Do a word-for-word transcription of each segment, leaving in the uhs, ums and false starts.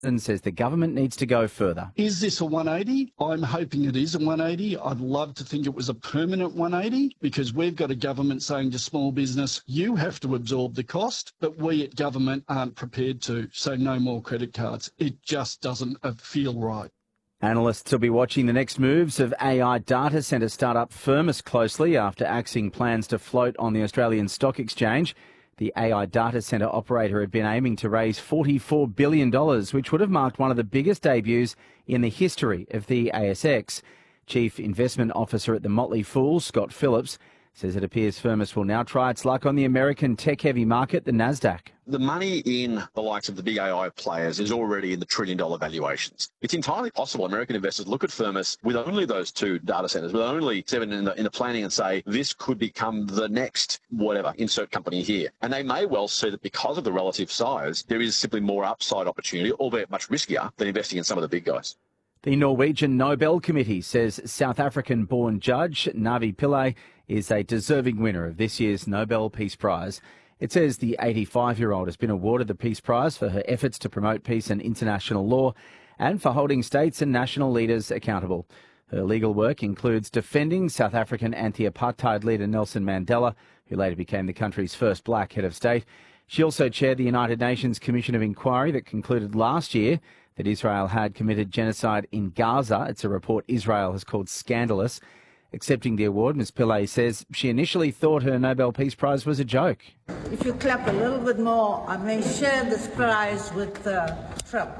and says the government needs to go further. Is this a one eighty? I'm hoping it is a one eighty. I'd love to think it was a permanent one eighty because we've got a government saying to small business, you have to absorb the cost, but we at government aren't prepared to. So no more credit cards. It just doesn't feel right. Analysts will be watching the next moves of A I data centre startup Firmus closely after axing plans to float on the Australian Stock Exchange. The A I data centre operator had been aiming to raise forty-four billion dollars, which would have marked one of the biggest debuts in the history of the A S X. Chief Investment Officer at the Motley Fool, Scott Phillips, says it appears Firmus will now try its luck on the American tech-heavy market, the Nasdaq. The money in the likes of the big A I players is already in the trillion-dollar valuations. It's entirely possible American investors look at Firmus with only those two data centres, with only seven in the, in the planning and say, this could become the next whatever, insert company here. And they may well see that because of the relative size, there is simply more upside opportunity, albeit much riskier than investing in some of the big guys. The Norwegian Nobel Committee says South African-born judge Navi Pillay is a deserving winner of this year's Nobel Peace Prize. It says the eighty-five-year-old has been awarded the Peace Prize for her efforts to promote peace and international law and for holding states and national leaders accountable. Her legal work includes defending South African anti-apartheid leader Nelson Mandela, who later became the country's first black head of state. She also chaired the United Nations Commission of Inquiry that concluded last year that Israel had committed genocide in Gaza. It's a report Israel has called scandalous. Accepting the award, Miz Pillay says she initially thought her Nobel Peace Prize was a joke. If you clap a little bit more, I may share this prize with uh, Trump.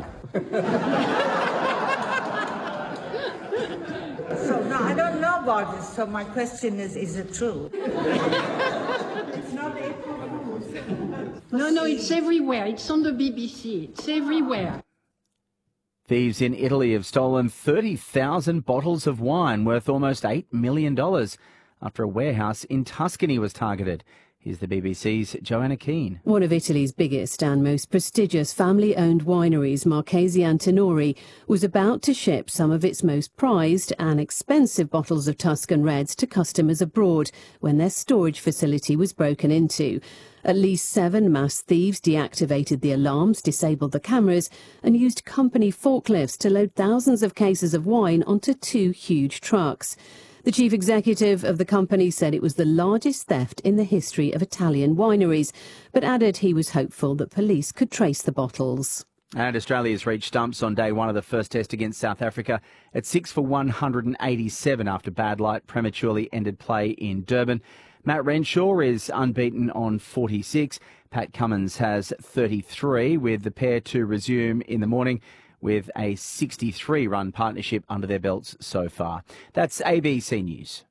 So, no, I don't know about this, so my question is, is it true? It's not April Fool's. No, no, it's everywhere. It's on the B B C. It's everywhere. Thieves in Italy have stolen thirty thousand bottles of wine worth almost eight million dollars after a warehouse in Tuscany was targeted. Here's the B B C's Joanna Keane. One of Italy's biggest and most prestigious family-owned wineries, Marchesi Antinori, was about to ship some of its most prized and expensive bottles of Tuscan Reds to customers abroad when their storage facility was broken into. At least seven mass thieves deactivated the alarms, disabled the cameras and used company forklifts to load thousands of cases of wine onto two huge trucks. The chief executive of the company said it was the largest theft in the history of Italian wineries, but added he was hopeful that police could trace the bottles. And Australia's reached stumps on day one of the first test against South Africa at six for one hundred eighty-seven after bad light prematurely ended play in Durban. Matt Renshaw is unbeaten on forty-six. Pat Cummins has thirty-three, with the pair to resume in the morning with a sixty-three run partnership under their belts so far. That's A B C News.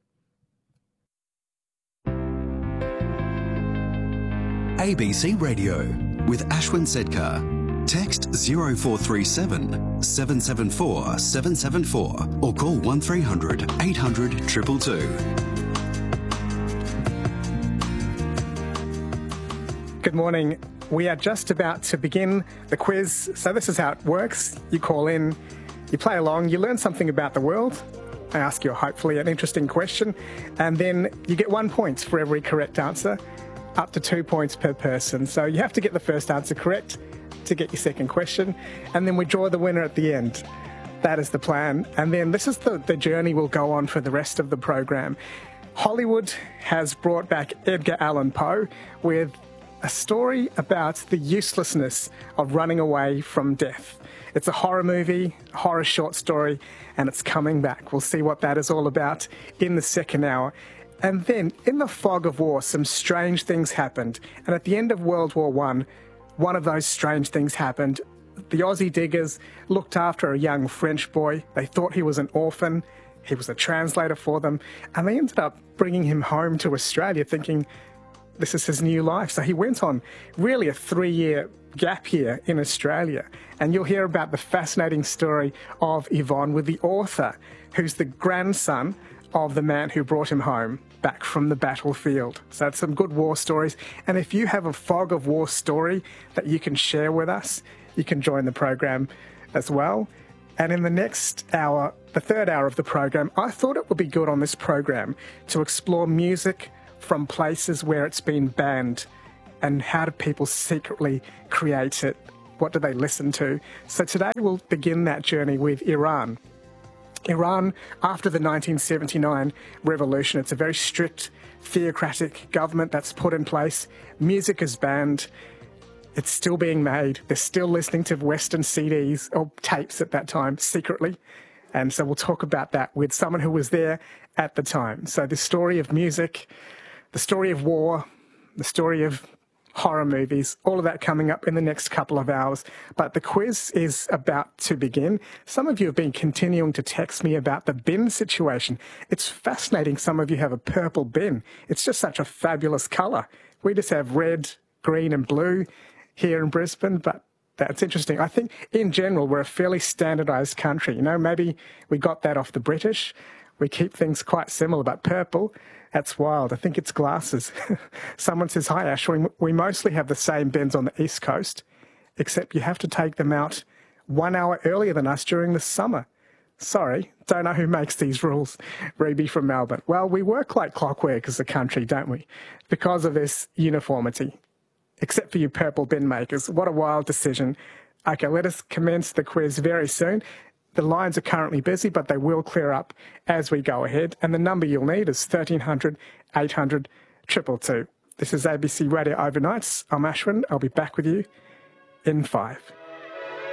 A B C Radio with Ashwin Sedkar. Text zero four three seven, seven seven four, seven seven four or call one three hundred, eight hundred, two two two. Good morning. We are just about to begin the quiz. So this is how it works. You call in, you play along, you learn something about the world. I ask you hopefully an interesting question, and then you get one point for every correct answer, up to two points per person. So you have to get the first answer correct to get your second question, and then we draw the winner at the end. That is the plan. And then this is the, the journey we'll go on for the rest of the program. Hollywood has brought back Edgar Allan Poe with a story about the uselessness of running away from death. It's a horror movie, a horror short story, and it's coming back. We'll see what that is all about in the second hour. And then, in the fog of war, some strange things happened. And at the end of World War One, one of those strange things happened. The Aussie diggers looked after a young French boy. They thought he was an orphan. He was a translator for them. And they ended up bringing him home to Australia thinking, this is his new life. So he went on really a three-year gap year in Australia. And you'll hear about the fascinating story of Yvonne with the author, who's the grandson of the man who brought him home back from the battlefield. So it's some good war stories. And if you have a fog of war story that you can share with us, you can join the program as well. And in the next hour, the third hour of the program, I thought it would be good on this program to explore music from places where it's been banned and how do people secretly create it What do they listen to? So today we'll begin that journey with Iran. Iran, after the nineteen seventy-nine revolution, it's a very strict, theocratic government that's put in place. Music is banned. It's still being made. They're still listening to Western C Ds or tapes at that time, secretly. And so we'll talk about that with someone who was there at the time. So the story of music, the story of war, the story of horror movies, all of that coming up in the next couple of hours. But the quiz is about to begin. Some of you have been continuing to text me about the bin situation. It's fascinating. Some of you have a purple bin. It's just such a fabulous colour. We just have red, green and blue here in Brisbane, but that's interesting. I think in general, we're a fairly standardised country. You know, maybe we got that off the British. We keep things quite similar, but purple, that's wild. I think it's glasses. Someone says, hi, Ash, we, we mostly have the same bins on the East Coast, except you have to take them out one hour earlier than us during the summer. Sorry, don't know who makes these rules. Ruby from Melbourne. Well, we work like clockwork as a country, don't we? Because of this uniformity. Except for you purple bin makers. What a wild decision. Okay, let us commence the quiz very soon. The lines are currently busy, but they will clear up as we go ahead. And the number you'll need is thirteen hundred, eight hundred, two two two. This is A B C Radio Overnights. I'm Ashwin. I'll be back with you in five.